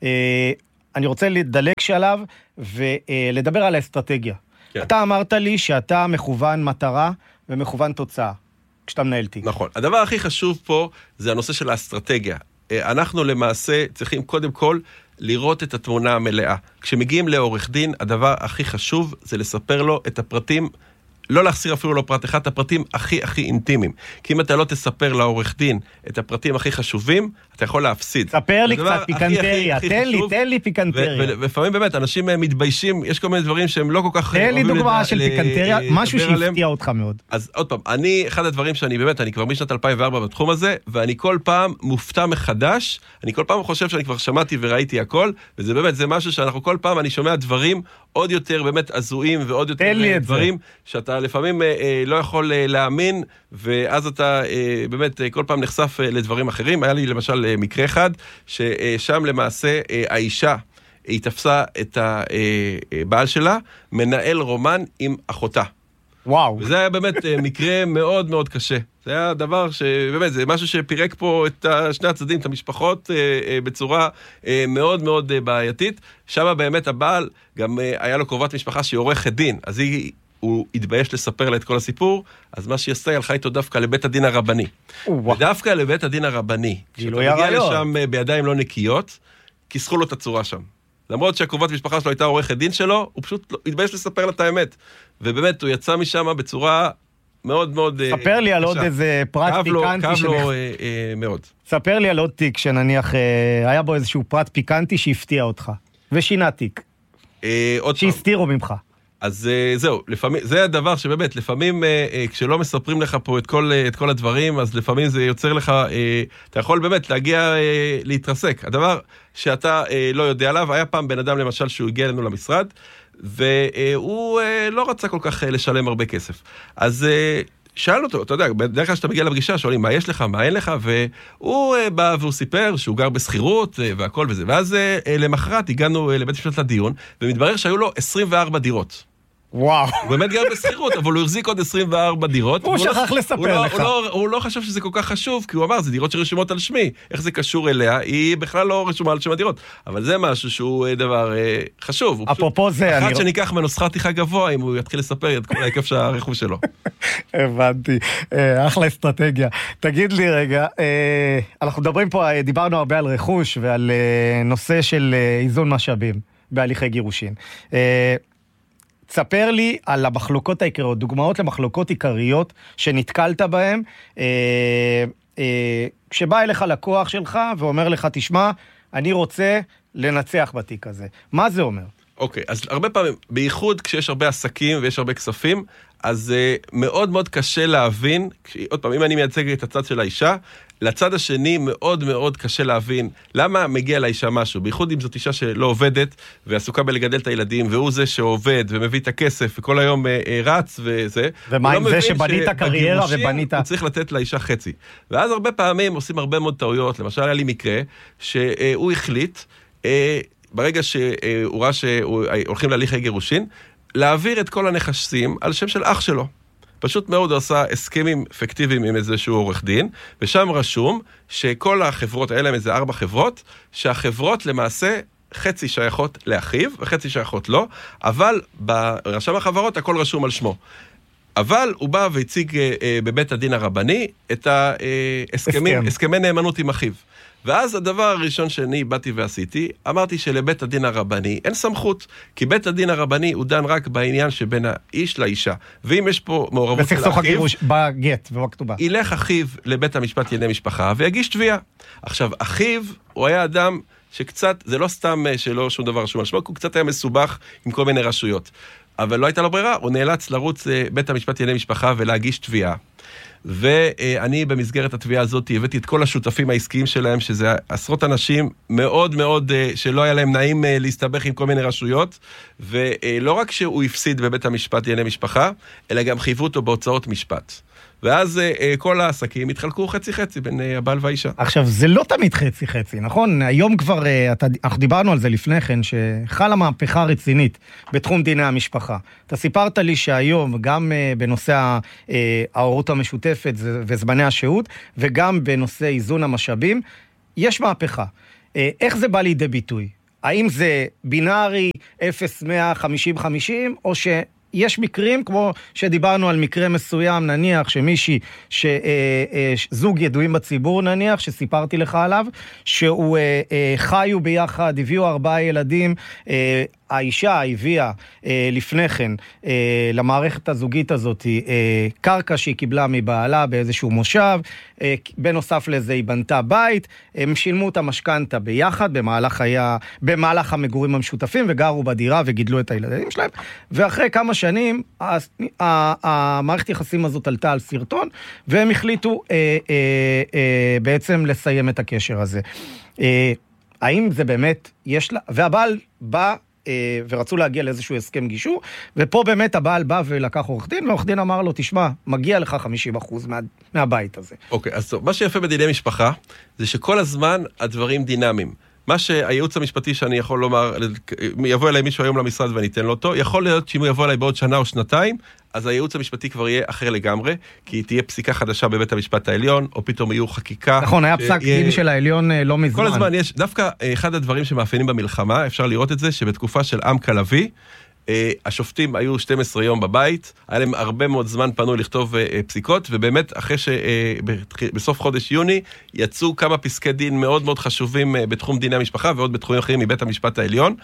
אני רוצה לדלג שלב, ולדבר על האסטרטגיה. כן. אתה אמרת לי שאתה מכוון מטרה, ומכוון תוצאה. כשאתה מנהל תיק.
נכון. הדבר הכי חשוב פה זה הנושא של האסטרטגיה. אנחנו למעשה צריכים קודם כל לראות את התמונה המלאה. כשמגיעים לעורך דין, הדבר הכי חשוב זה לספר לו את הפרטים לא להחסיר אפילו לא פרט אחד, את הפרטים הכי אינטימיים. כי אם אתה לא תספר לעורך דין את הפרטים הכי חשובים, אתה יכול להפסיד.
ספר לי קצת פיקנטריה, תן לי פיקנטריה.
ולפעמים באמת, אנשים מתביישים, יש כל מיני דברים שהם לא כל כך...
תן לי דוגמה של פיקנטריה, משהו שהפתיע אותך מאוד.
אז עוד פעם, אחד הדברים שאני באמת, אני כבר משנת 2004 בתחום הזה, ואני כל פעם מופתע מחדש, אני כל פעם חושב שאני כבר שמעתי וראיתי הכל, וזה באמת, זה משהו שאנחנו כל פעם, אני שומע דברים עוד יותר באמת עזויים, ועוד יותר דברים שאתה לפעמים לא יכול להאמין, ואז אתה באמת כל פעם נחשף לדברים אחרים. היה לי למשל מקרה אחד, ששם למעשה האישה, היא תפסה את הבעל שלה, מנהל רומן עם אחותה.
וואו.
וזה היה באמת מקרה מאוד מאוד קשה. זה היה דבר שבאמת, זה משהו שפירק פה את שני הצדדים, את המשפחות, בצורה מאוד מאוד בעייתית. שם באמת הבעל, גם היה לו קרובת משפחה שהיא עורכת דין, אז הוא התבייש לספר לה את כל הסיפור, אז מה שהיא עשתה, היא הלכה איתו דווקא לבית הדין הרבני. ודווקא לבית הדין הרבני, כשאתה מגיע לשם בידיים לא נקיות, כיסחו לו את הצורה שם. למרות שהקרובת משפחה שלו הייתה עורכת דין שלו, הוא פשוט התבייש לספר לה את האמת. ובאמת, הוא יצא משם בצורה מאוד מאוד...
ספר לי על עוד איזה פרט פיקנטי.
כאב לו מאוד.
ספר לי על עוד תיק שנניח, היה בו איזשהו פרט פיקנטי שהפתיע אותך, ושינה תיק. שהסתירו ממך.
אז זהו, לפעמים, זה הדבר שבאמת, לפעמים כשלא מספרים לך פה את כל הדברים, אז לפעמים זה יוצר לך, אתה יכול באמת להגיע להתרסק. הדבר שאתה לא יודע עליו, היה פעם בן אדם למשל שהוא הגיע אלינו למשרד, והוא לא רצה כל כך לשלם הרבה כסף. אז שאלנו אותו, אתה יודע, בדרך כלל שאתה מגיע לפגישה, שואלים מה יש לך, מה אין לך, והוא בא והוא סיפר שהוא גר בסחירות והכל וזה. ואז למחרת הגענו לבית משפט לדיון, ומתברר שהיו לו 24 דירות.
וואו.
הוא באמת גר בסחירות, אבל הוא החזיק עוד 24 דירות.
הוא שכח לספר לך.
הוא לא חשב שזה כל כך חשוב, כי הוא אמר, זה דירות שרשומות על שמי. איך זה קשור אליה? היא בכלל לא רשומה על שם הדירות. אבל זה משהו שהוא דבר חשוב.
אפרופו זה,
אחד שניקח מנוסחת טרחה גבוה, אם הוא יתחיל לספר את כל ההיקף של הרכוש שלו.
הבנתי. אחלה אסטרטגיה. תגיד לי רגע, אנחנו מדברים פה, דיברנו הרבה על רכוש ועל נושא של איזון משאבים בהליכי גירושין. תספר לי על המחלוקות העיקריות, דוגמאות למחלוקות עיקריות שנתקלת בהן, כשבא אליך לקוח שלך ואומר לך, תשמע, אני רוצה לנצח בתיק הזה. מה זה אומר?
אוקיי, אז הרבה פעמים, בייחוד כשיש הרבה עסקים ויש הרבה כספים, אז מאוד מאוד קשה להבין, עוד פעם, אם אני מייצג את הצד של האישה, לצד השני מאוד מאוד קשה להבין למה מגיע לאישה משהו, בייחוד אם זאת אישה שלא עובדת ועסוקה בלגדל את הילדים, והוא זה שעובד ומביא את הכסף וכל היום רץ וזה.
ומה עם זה שבנית קריירה ובנית...
הוא צריך לתת לאישה חצי. ואז הרבה פעמים עושים הרבה מאוד טעויות, למשל היה לי מקרה שהוא החליט, ברגע שהוא ראה שהולכים להליכי גירושין, להעביר את כל הנכסים על שם של אח שלו. פשוט מאוד הוא עשה הסכמים פיקטיביים עם איזשהו עורך דין, ושם רשום שכל החברות, האלה הם איזה 4 חברות, שהחברות למעשה חצי שייכות לאחיו, וחצי שייכות לו, אבל ברשם החברות הכל רשום על שמו. אבל הוא בא והציג בבית הדין הרבני את הסכמי נאמנות עם אחיו. ואז הדבר הראשון שאני באתי ועשיתי, אמרתי שלבית הדין הרבני אין סמכות, כי בית הדין הרבני הוא דן רק בעניין שבין האיש לאישה. ואם יש פה מעורבות של אחיו,
בגט ובכתובה.
ילך אחיו לבית המשפט לענייני משפחה ויגיש תביעה. עכשיו, אחיו הוא היה אדם שקצת, זה לא סתם שלא שום דבר שום על שמו, הוא קצת היה מסובך עם כל מיני רשויות. אבל לא הייתה לו ברירה, הוא נאלץ לרוץ לבית המשפט לענייני משפחה ולהגיש תביעה. ואני במסגרת התביעה הזאת הבאתי את כל השותפים העסקיים שלהם, שזה עשרות אנשים מאוד מאוד שלא היה להם נעים להסתבך עם כל מיני רשויות, ולא רק שהוא הפסיד בבית המשפט לענייני משפחה, אלא גם חייבו אותו בהוצאות משפט. ואז כל העסקים התחלקו חצי-חצי בין הבעל והאישה.
עכשיו, זה לא תמיד חצי-חצי, נכון? היום כבר, אנחנו דיברנו על זה לפני כן, שחלה מהפכה רצינית בתחום דיני המשפחה. אתה סיפרת לי שהיום, גם בנושא ההורות המשותפת וזמני השהות, וגם בנושא איזון המשאבים, יש מהפכה. איך זה בא לידי ביטוי? האם זה בינארי 0-100-50-50, או יש מקרים, כמו שדיברנו על מקרה מסוים, נניח שמישהי, זוג ידועים בציבור נניח, שסיפרתי לך עליו, שהוא חיו ביחד, הביאו 4 ילדים, האישה הביאה לפני כן למערכת הזוגית הזאת קרקע שהיא קיבלה מבעלה באיזשהו מושב, בנוסף לזה היא בנתה בית, הם שילמו את המשכנתה ביחד במהלך המגורים המשותפים, וגרו בדירה וגידלו את הילדים שלהם, ואחרי כמה שנים המערכת יחסים הזאת עלתה על סרטון, והם החליטו בעצם לסיים את הקשר הזה. האם זה באמת יש לה, והבעל בא ורצו להגיע לאיזשהו הסכם גישור, ופה באמת הבעל בא ולקח עורך דין, ועורך דין אמר לו, תשמע, מגיע לך 50% מהבית הזה.
אוקיי, אז טוב, מה שיפה בדיני משפחה, זה שכל הזמן הדברים דינמיים. מה שהייעוץ המשפטי שאני יכול לומר, יבוא אליי מישהו היום למשרד ואני אתן לו אותו, יכול להיות שאם הוא יבוא אליי בעוד שנה או שנתיים, אז הייעוץ המשפטי כבר יהיה אחר לגמרי, כי תהיה פסיקה חדשה בבית המשפט העליון, או פתאום יהיו חקיקה.
נכון, היה פסק דין של העליון לא מזמן.
כל הזמן יש, דווקא אחד הדברים שמאפיינים במלחמה, אפשר לראות את זה, שבתקופה של עם כלבי, השופטים היו 12 יום בבית, היה להם הרבה מאוד זמן פנו לכתוב פסיקות, ובאמת אחרי שבסוף חודש יוני יצאו כמה פסקי דין מאוד מאוד חשובים בתחום דיני המשפחה, ועוד בתחומים אחרים מבית המשפט העליון,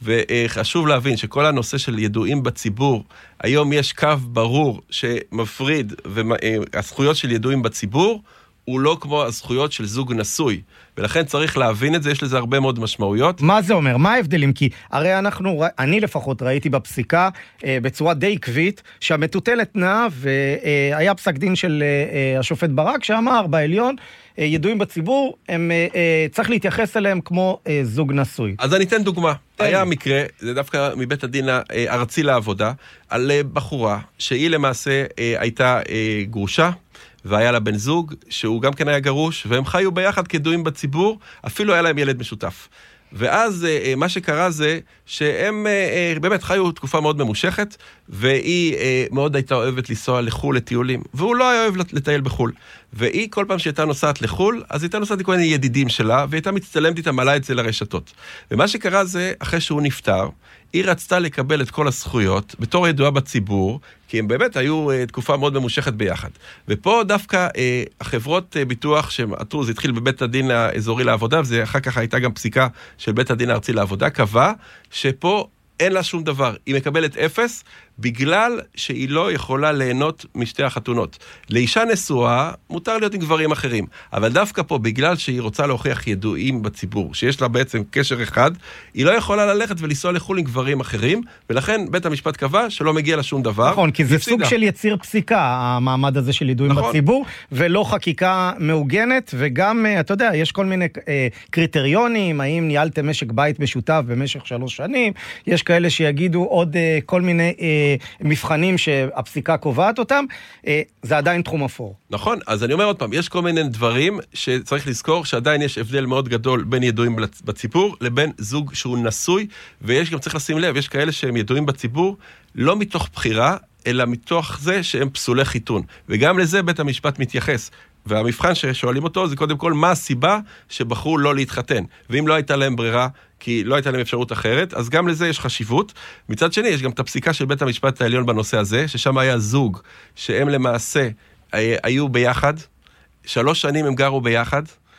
וחשוב להבין שכל הנושא של ידועים בציבור, היום יש קו ברור שמפריד, והזכויות של ידועים בציבור, הוא לא כמו הזכויות של זוג נשוי, ולכן צריך להבין את זה, יש לזה הרבה מאוד משמעויות.
מה זה אומר? מה ההבדלים? כי הרי אני לפחות ראיתי בפסיקה בצורה די עקבית, שהמטוטלת נעה, והיה פסק דין של השופט ברק, שאמר בעליון, ידועים בציבור, צריך להתייחס אליהם כמו זוג נשוי.
אז אני אתן דוגמה. היה מקרה, זה דווקא מבית הדין הארצי לעבודה, על בחורה שהיא למעשה הייתה גרושה, והיה לה בן זוג, שהוא גם כן היה גרוש, והם חיו ביחד כידועים בציבור, אפילו היה להם ילד משותף. ואז מה שקרה זה שהם באמת חיו תקופה מאוד ממושכת, והיא מאוד הייתה אוהבת לנסוע לחול לטיולים, והוא לא היה אוהב לטייל בחול. והיא כל פעם שהייתה נוסעת לחול, אז הייתה נוסעת לכל מיני ידידים שלה, והייתה מצטלמת איתה, מעלה את זה לרשתות. ומה שקרה זה, אחרי שהוא נפטר, היא רצתה לקבל את כל הזכויות, בתור ידועה בציבור, כי הם באמת היו תקופה מאוד ממושכת ביחד. ופה דווקא החברות ביטוח שעתרו, זה התחיל בבית הדין האזורי לעבודה, וזה אחר כך הייתה גם פסיקה של בית הדין הארצי לעבודה, קבע שפה אין לה שום דבר. היא מקבלת 0, בגלל שהיא לא יכולה ליהנות משתי החתונות. לאישה נשואה, מותר להיות עם גברים אחרים. אבל דווקא פה, בגלל שהיא רוצה להוכיח ידועים בציבור, שיש לה בעצם קשר אחד, היא לא יכולה ללכת ולנסוע לחול עם גברים אחרים, ולכן בית המשפט קבע שלא מגיע לה שום דבר.
נכון, כי זה סוג של יציר פסיקה, המעמד הזה של ידועים בציבור, ולא חקיקה מעוגנת, וגם, אתה יודע, יש כל מיני קריטריונים, האם ניהלתם משק בית משותף במשך 3 שנים, יש כאלה שיגידו עוד כל מיני מבחנים שהפסיקה קובעת אותם, זה עדיין תחום אפור.
נכון, אז אני אומר עוד פעם, יש כל מיני דברים שצריך לזכור שעדיין יש הבדל מאוד גדול בין ידועים בציבור לבין זוג שהוא נשוי, ויש גם צריך לשים לב, יש כאלה שהם ידועים בציבור לא מתוך בחירה, אלא מתוך זה שהם פסולי חיתון. וגם לזה בית המשפט מתייחס. והמבחן ששואלים אותו זה קודם כל מה הסיבה שבחרו לא להתחתן. ואם לא הייתה להם ברירה, כי לא הייתה להם אפשרות אחרת, אז גם לזה יש חשיבות. מצד שני, יש גם את הפסיקה של בית המשפט העליון בנושא הזה, ששם היה זוג שהם למעשה היו ביחד, 3 שנים הם גרו ביחד,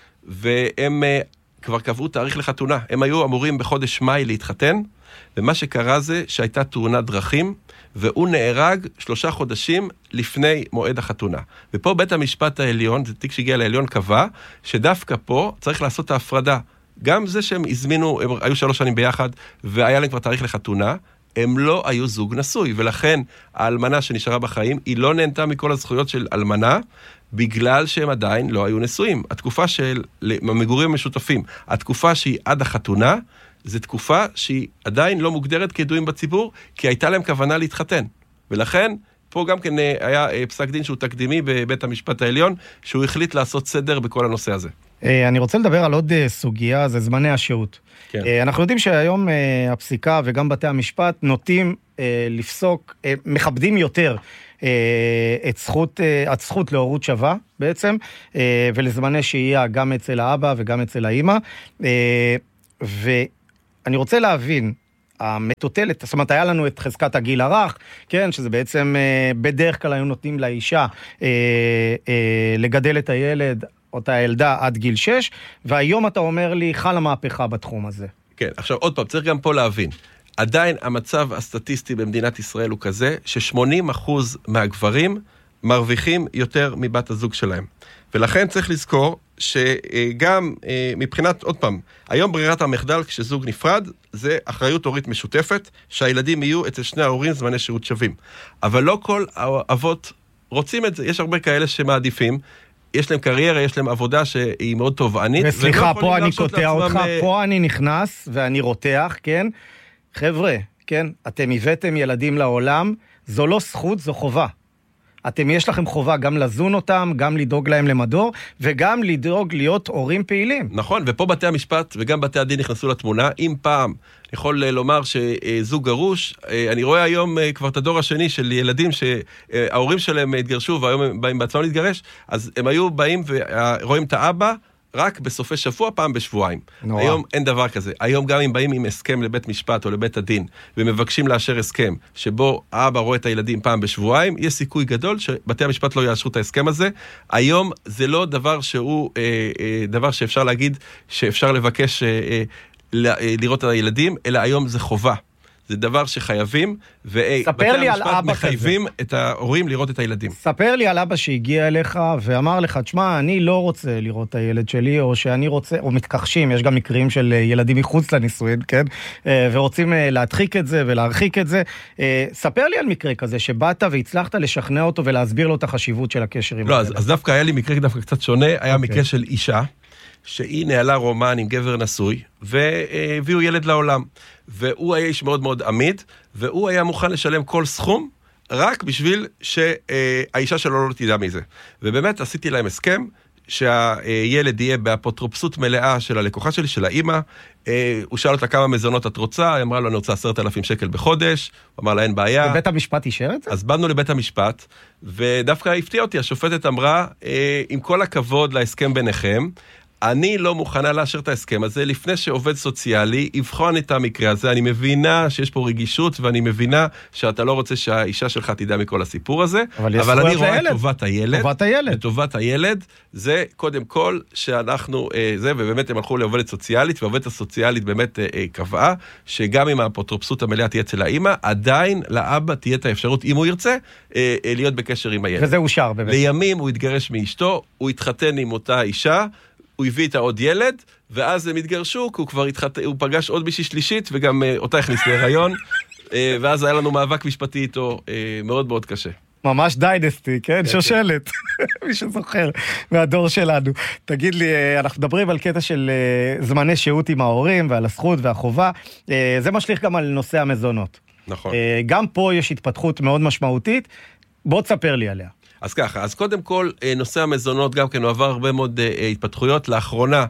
והם כבר קבעו תאריך לחתונה. הם היו אמורים בחודש מאי להתחתן, ומה שקרה זה שהייתה תאונת דרכים, והוא נהרג 3 חודשים לפני מועד החתונה. ופה בית המשפט העליון, זה תיק שהגיע לעליון, קבע שדווקא פה צריך לעשות את ההפרדה. גם זה שהם הזמינו, הם היו 3 שנים ביחד, והיה להם כבר תאריך לחתונה, הם לא היו זוג נשוי, ולכן האלמנה שנשארה בחיים, היא לא נהנתה מכל הזכויות של אלמנה, בגלל שהם עדיין לא היו נשואים. התקופה של המגורים המשותפים, התקופה שהיא עד החתונה, זו תקופה שהיא עדיין לא מוגדרת כידועים בציבור, כי הייתה להם כוונה להתחתן. ולכן, פה גם כן היה פסק דין שהוא תקדימי בבית המשפט העליון, שהוא החליט לעשות סדר בכל הנושא הזה.
אני רוצה לדבר על עוד סוגיה, זה זמני השהות.
כן.
אנחנו יודעים שהיום הפסיקה וגם בתי המשפט נוטים לפסוק, מכבדים יותר את זכות להורות שווה בעצם, ולזמני שהייה גם אצל האבא וגם אצל האמא. ואני רוצה להבין, המטוטלת, זאת אומרת, היה לנו את חזקת הגיל הרך, כן, שזה בעצם בדרך כלל היו נותנים לאישה לגדל את הילד, אותה ילדה עד גיל 6, והיום אתה אומר לי, חלה מהפכה בתחום הזה.
כן, עכשיו עוד פעם, צריך גם פה להבין, עדיין המצב הסטטיסטי במדינת ישראל הוא כזה, ש80% מהגברים מרוויחים יותר מבת הזוג שלהם. ולכן צריך לזכור שגם מבחינת, עוד פעם, היום ברירת המחדל כשזוג נפרד, זה אחריות הורית משותפת, שהילדים יהיו אצל שני ההורים זמני שירות שווים. אבל לא כל האבות רוצים את זה, יש הרבה כאלה שמעדיפים, יש להם קריירה, יש להם עבודה שהיא מאוד תובענית.
וסליחה, פה אני קוטע אותך, פה אני נכנס ואני רותח, כן? חבר'ה, כן? אתם הבאתם ילדים לעולם, זו לא זכות, זו חובה. יש לכם חובה גם לזון אותם, גם לדאוג להם למדור, וגם לדאוג להיות הורים פעילים.
נכון, ופה בתי המשפט וגם בתי הדין נכנסו לתמונה. אם פעם, אני יכול לומר שזוג גרוש, אני רואה היום כבר את הדור השני של ילדים שההורים שלהם התגרשו, והיום הם באים בעצמם להתגרש, אז הם היו באים ורואים את האבא, רק בסופי שבוע, פעם בשבועיים. נורא. היום אין דבר כזה. היום גם אם באים עם הסכם לבית משפט או לבית הדין, ומבקשים לאשר הסכם, שבו האבא רואה את הילדים פעם בשבועיים, יש סיכוי גדול שבתי המשפט לא יאשרו את ההסכם הזה. היום זה לא דבר שהוא, דבר שאפשר להגיד, שאפשר לבקש לראות את הילדים, אלא היום זה חובה. זה דבר שחייבים, ובתי המשפט מחייבים את ההורים לראות את הילדים.
ספר לי על אבא שהגיע אליך ואמר לך, תשמע, אני לא רוצה לראות את הילד שלי, או שאני רוצה, או מתכחשים, יש גם מקרים של ילדים מחוץ לנישואין, כן? ורוצים להדחיק את זה ולהרחיק את זה. ספר לי על מקרה כזה, שבאת והצלחת לשכנע אותו ולהסביר לו את החשיבות של הקשר עם הילד.
לא, אז דווקא היה לי מקרה דווקא קצת שונה, היה מקרה של אישה, שהיא נעלה רומן עם גבר נשוי, והביאו ילד לעולם. והוא היה איש מאוד מאוד עמיד, והוא היה מוכן לשלם כל סכום, רק בשביל שהאישה שלו לא תדע מזה. ובאמת עשיתי להם הסכם, שהילד יהיה באפוטרופסות מלאה של הלקוחה שלי, של האמא. הוא שאל אותה כמה מזונות את רוצה, היא אמרה לו, אני רוצה 10,000 שקל בחודש, הוא אמר לה, אין בעיה.
ובית המשפט אישר את זה?
אז באנו לבית המשפט, ודווקא הפתיע אותי, השופטת אמרה, עם כל הכבוד להסכם ביניכם, אני לא מוכנה לאשר את ההסכם הזה, לפני שעובד סוציאלי יבחון את המקרה הזה. אני מבינה שיש פה רגישות, ואני מבינה שאתה לא רוצה שהאישה שלך תדע מכל הסיפור הזה, אבל אני רואה את טובת הילד. טובת הילד, זה קודם כל שאנחנו, ובאמת הם הלכו לעובדת סוציאלית, ועובדת הסוציאלית באמת קבעה, שגם אם האפוטרופסות המלאה תהיה אצל האמא, עדיין לאבא תהיה את האפשרות, אם הוא ירצה, להיות בקשר עם הילד.
וזה אושר באמת.
לימים הוא התגרש מאשתו, הוא התחתן עם אותה אישה, הוא הביא את העוד ילד, ואז הם התגרשו, כי הוא כבר הוא פגש עוד מישהי שלישית, וגם אותה הכניס להיריון, ואז היה לנו מאבק משפטי איתו מאוד מאוד קשה.
ממש דיינסטי, כן? שושלת, מי שזוכר, מהדור שלנו. תגיד לי, אנחנו מדברים על קטע של זמני שהות עם ההורים, ועל הזכות והחובה, זה משליך גם על נושא המזונות.
נכון.
גם פה יש התפתחות מאוד משמעותית, בוא תספר לי עליה.
אז ככה, אז קודם כל, נושא המזונות גם כן, הוא עבר הרבה מאוד התפתחויות. לאחרונה,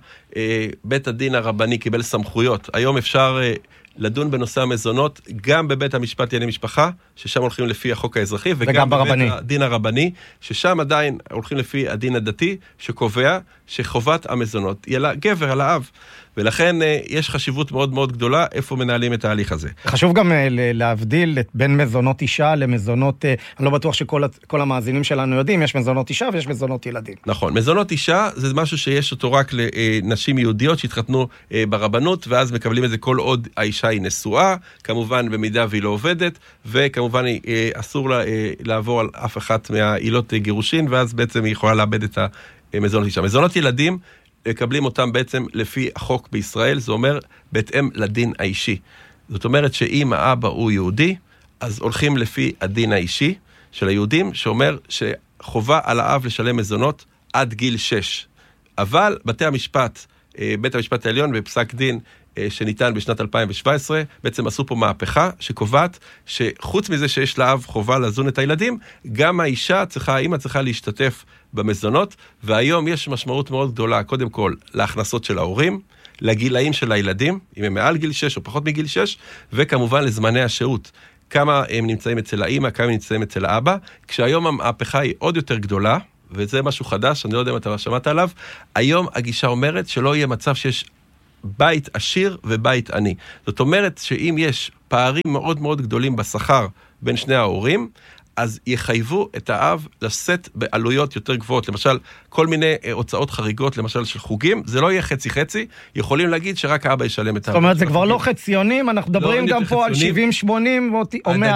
בית הדין הרבני קיבל סמכויות. היום אפשר לדון בנושא המזונות, גם בבית המשפט לענייני משפחה, ששם הולכים לפי החוק האזרחי, וגם בבית הדין הרבני, ששם עדיין הולכים לפי הדין הדתי, שקובע שחובת המזונות היא על הגבר, על האב. ולכן יש חשיבות מאוד מאוד גדולה איפה מנהלים את ההליך הזה.
חשוב גם להבדיל בין מזונות אישה למזונות, אני לא בטוח שכל המאזינים שלנו יודעים, יש מזונות אישה ויש מזונות ילדים.
נכון, מזונות אישה זה משהו שיש אותו רק לנשים יהודיות שהתחתנו ברבנות, ואז מקבלים את זה כל עוד האישה היא נשואה, כמובן במידה והיא לא עובדת, וכמובן אסור לה לעבור על אף אחת מהעילות גירושין, ואז בעצם היא יכולה לאבד את המזונות אישה. מזונות ילדים, מקבלים אותם בעצם לפי החוק בישראל, זה אומר בהתאם לדין האישי. זאת אומרת שאם האבא הוא יהודי, אז הולכים לפי הדין האישי של היהודים, שאומר שחובה על האב לשלם מזונות עד גיל 6. אבל בתי המשפט, בית המשפט העליון בפסק דין שניתן בשנת 2017, בעצם עשו פה מהפכה שקובעת שחוץ מזה שיש לאב חובה לזון את הילדים, גם האמא צריכה להשתתף במזונות, והיום יש משמעות מאוד גדולה, קודם כל, להכנסות של ההורים, לגילאים של הילדים, אם הם מעל גיל 6 או פחות מגיל 6, וכמובן לזמני השהות. כמה הם נמצאים אצל האמא, כמה הם נמצאים אצל האבא, כשהיום המהפכה היא עוד יותר גדולה, וזה משהו חדש, אני לא יודע אם אתה שמעת עליו, היום הגישה אומרת שלא יהיה מצב שיש בית עשיר ובית עני. זאת אומרת שאם יש פערים מאוד מאוד גדולים בשכר בין שני ההורים, אז יחייבו את האב לשאת בעלויות יותר גבוהות. למשל, כל מיני הוצאות חריגות, למשל של חוגים, זה לא יהיה חצי-חצי, יכולים להגיד שרק האבא ישלם את
זאת אומרת, זה כבר לא חציונים, אנחנו מדברים גם פה על 70-80 או 100